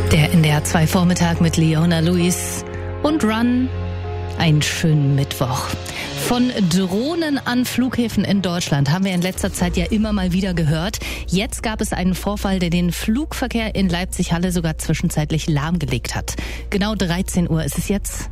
Der NDR 2 Vormittag mit Leona Lewis und Run. Einen schönen Mittwoch. Von Drohnen an Flughäfen in Deutschland haben wir in letzter Zeit ja immer mal wieder gehört. Jetzt gab es einen Vorfall, der den Flugverkehr in Leipzig-Halle sogar zwischenzeitlich lahmgelegt hat. Genau 13 Uhr ist es jetzt.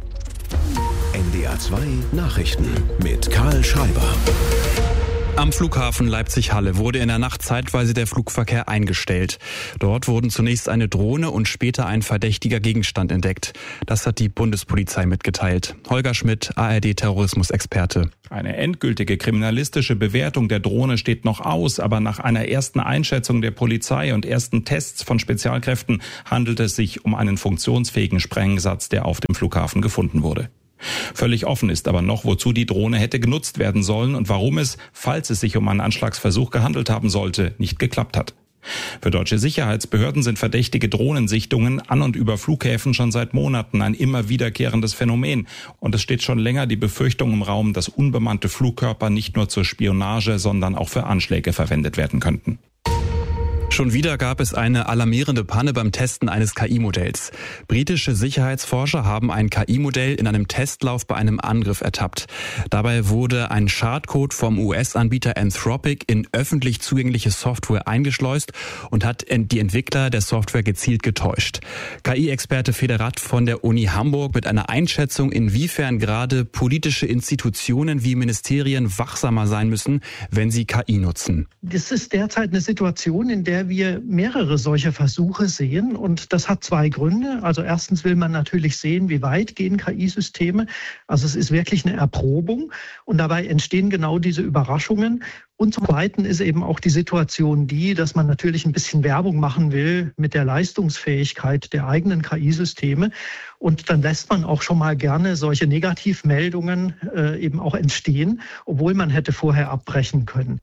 NDR 2 Nachrichten mit Karl Schreiber. Am Flughafen Leipzig-Halle wurde in der Nacht zeitweise der Flugverkehr eingestellt. Dort wurden zunächst eine Drohne und später ein verdächtiger Gegenstand entdeckt. Das hat die Bundespolizei mitgeteilt. Holger Schmidt, ARD-Terrorismusexperte. Eine endgültige kriminalistische Bewertung der Drohne steht noch aus, aber nach einer ersten Einschätzung der Polizei und ersten Tests von Spezialkräften handelt es sich um einen funktionsfähigen Sprengsatz, der auf dem Flughafen gefunden wurde. Völlig offen ist aber noch, wozu die Drohne hätte genutzt werden sollen und warum es, falls es sich um einen Anschlagsversuch gehandelt haben sollte, nicht geklappt hat. Für deutsche Sicherheitsbehörden sind verdächtige Drohnensichtungen an und über Flughäfen schon seit Monaten ein immer wiederkehrendes Phänomen. Und es steht schon länger die Befürchtung im Raum, dass unbemannte Flugkörper nicht nur zur Spionage, sondern auch für Anschläge verwendet werden könnten. Schon wieder gab es eine alarmierende Panne beim Testen eines KI-Modells. Britische Sicherheitsforscher haben ein KI-Modell in einem Testlauf bei einem Angriff ertappt. Dabei wurde ein Schadcode vom US-Anbieter Anthropic in öffentlich zugängliche Software eingeschleust und hat die Entwickler der Software gezielt getäuscht. KI-Experte Federat von der Uni Hamburg mit einer Einschätzung, inwiefern gerade politische Institutionen wie Ministerien wachsamer sein müssen, wenn sie KI nutzen. Das ist derzeit eine Situation, in der wir mehrere solcher Versuche sehen. Und das hat zwei Gründe. Also erstens will man natürlich sehen, wie weit gehen KI-Systeme. Also es ist wirklich eine Erprobung. Und dabei entstehen genau diese Überraschungen. Und zum Zweiten ist eben auch die Situation die, dass man natürlich ein bisschen Werbung machen will mit der Leistungsfähigkeit der eigenen KI-Systeme. Und dann lässt man auch schon mal gerne solche Negativmeldungen eben auch entstehen, obwohl man hätte vorher abbrechen können.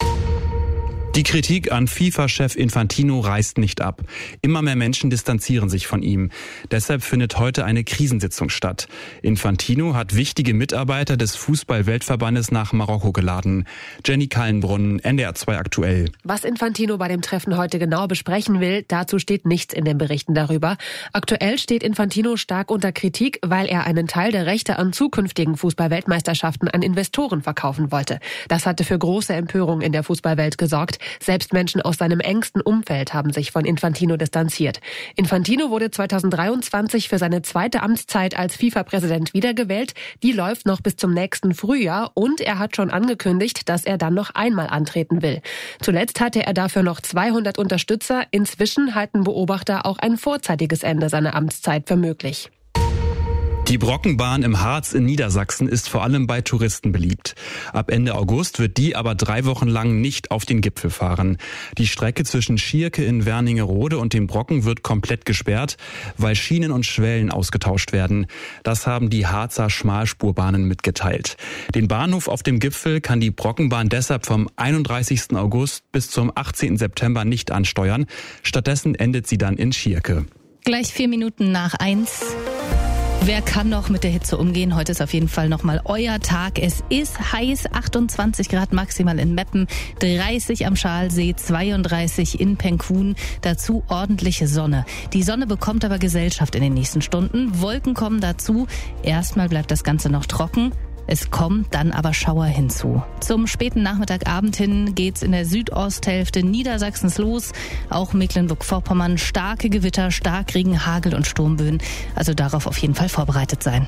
Die Kritik an FIFA-Chef Infantino reißt nicht ab. Immer mehr Menschen distanzieren sich von ihm. Deshalb findet heute eine Krisensitzung statt. Infantino hat wichtige Mitarbeiter des Fußball-Weltverbandes nach Marokko geladen. Jenny Kallenbrunn, NDR 2 aktuell. Was Infantino bei dem Treffen heute genau besprechen will, dazu steht nichts in den Berichten darüber. Aktuell steht Infantino stark unter Kritik, weil er einen Teil der Rechte an zukünftigen Fußball-Weltmeisterschaften an Investoren verkaufen wollte. Das hatte für große Empörung in der Fußballwelt gesorgt. Selbst Menschen aus seinem engsten Umfeld haben sich von Infantino distanziert. Infantino wurde 2023 für seine zweite Amtszeit als FIFA-Präsident wiedergewählt. Die läuft noch bis zum nächsten Frühjahr und er hat schon angekündigt, dass er dann noch einmal antreten will. Zuletzt hatte er dafür noch 200 Unterstützer. Inzwischen halten Beobachter auch ein vorzeitiges Ende seiner Amtszeit für möglich. Die Brockenbahn im Harz in Niedersachsen ist vor allem bei Touristen beliebt. Ab Ende August wird die aber 3 Wochen lang nicht auf den Gipfel fahren. Die Strecke zwischen Schierke in Wernigerode und dem Brocken wird komplett gesperrt, weil Schienen und Schwellen ausgetauscht werden. Das haben die Harzer Schmalspurbahnen mitgeteilt. Den Bahnhof auf dem Gipfel kann die Brockenbahn deshalb vom 31. August bis zum 18. September nicht ansteuern. Stattdessen endet sie dann in Schierke. Gleich 4 Minuten nach 1. Wer kann noch mit der Hitze umgehen? Heute ist auf jeden Fall nochmal euer Tag. Es ist heiß, 28 Grad maximal in Meppen, 30 am Schalsee, 32 in Penkhuhn. Dazu ordentliche Sonne. Die Sonne bekommt aber Gesellschaft in den nächsten Stunden. Wolken kommen dazu. Erstmal bleibt das Ganze noch trocken. Es kommen dann aber Schauer hinzu. Zum späten Nachmittagabend hin geht's in der Südosthälfte Niedersachsens los. Auch Mecklenburg-Vorpommern starke Gewitter, Starkregen, Hagel und Sturmböen. Also darauf auf jeden Fall vorbereitet sein.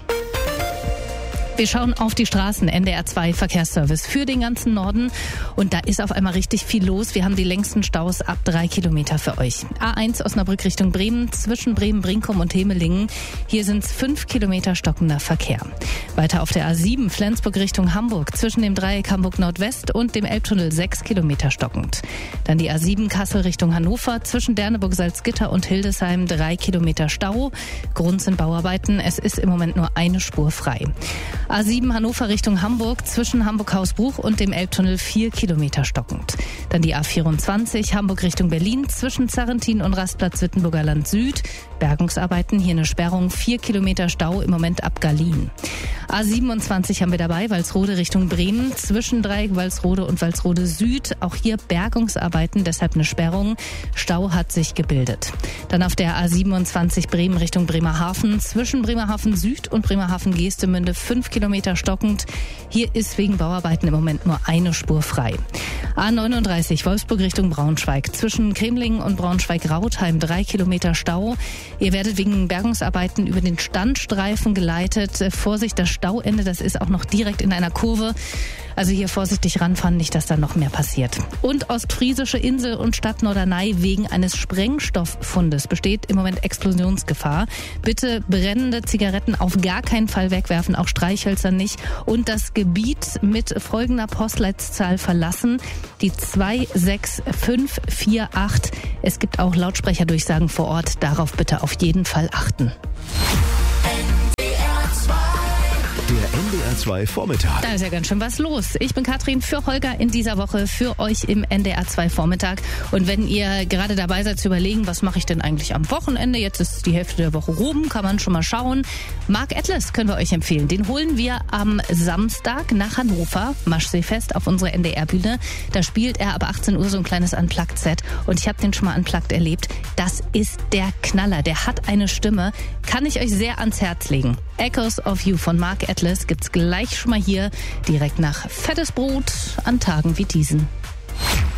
Wir schauen auf die Straßen, NDR 2 Verkehrsservice für den ganzen Norden. Und da ist auf einmal richtig viel los. Wir haben die längsten Staus ab 3 Kilometer für euch. A1 Osnabrück Richtung Bremen, zwischen Bremen, Brinkum und Hemelingen. Hier sind es 5 Kilometer stockender Verkehr. Weiter auf der A7 Flensburg Richtung Hamburg, zwischen dem Dreieck Hamburg Nordwest und dem Elbtunnel 6 Kilometer stockend. Dann die A7 Kassel Richtung Hannover, zwischen Derneburg, Salzgitter und Hildesheim 3 Kilometer Stau. Grund sind Bauarbeiten. Es ist im Moment nur eine Spur frei. A7 Hannover Richtung Hamburg, zwischen Hamburg-Hausbruch und dem Elbtunnel 4 Kilometer stockend. Dann die A24 Hamburg Richtung Berlin, zwischen Zarrentin und Rastplatz Wittenburger Land Süd. Bergungsarbeiten, hier eine Sperrung, 4 Kilometer Stau im Moment ab Gallien. A27 haben wir dabei, Walsrode Richtung Bremen, zwischen Dreieck Walsrode und Walsrode Süd. Auch hier Bergungsarbeiten, deshalb eine Sperrung. Stau hat sich gebildet. Dann auf der A27 Bremen Richtung Bremerhaven, zwischen Bremerhaven Süd und Bremerhaven Geestemünde 5 Kilometer stockend. Hier ist wegen Bauarbeiten im Moment nur eine Spur frei. A39 Wolfsburg Richtung Braunschweig, zwischen Cremlingen und Braunschweig-Rautheim 3 Kilometer Stau. Ihr werdet wegen Bergungsarbeiten über den Standstreifen geleitet. Vorsicht, das Stauende, das ist auch noch direkt in einer Kurve. Also hier vorsichtig ranfahren, nicht, dass da noch mehr passiert. Und ostfriesische Insel und Stadt Norderney wegen eines Sprengstofffundes besteht im Moment Explosionsgefahr. Bitte brennende Zigaretten auf gar keinen Fall wegwerfen, auch Streichhölzer nicht. Und das Gebiet mit folgender Postleitzahl verlassen, die 26548. Es gibt auch Lautsprecherdurchsagen vor Ort, darauf bitte auf jeden Fall achten. Der NDR 2 Vormittag. Da ist ja ganz schön was los. Ich bin Katrin für Holger in dieser Woche für euch im NDR 2 Vormittag. Und wenn ihr gerade dabei seid zu überlegen, was mache ich denn eigentlich am Wochenende? Jetzt ist die Hälfte der Woche rum, kann man schon mal schauen. Mark Atlas können wir euch empfehlen. Den holen wir am Samstag nach Hannover, Maschseefest, auf unsere NDR-Bühne. Da spielt er ab 18 Uhr so ein kleines Unplugged-Set. Und ich habe den schon mal unplugged erlebt. Das ist der Knaller. Der hat eine Stimme. Kann ich euch sehr ans Herz legen. Echoes of You von Mark Atlas gibt's gleich schon mal hier, direkt nach Fettes Brot an Tagen wie diesen.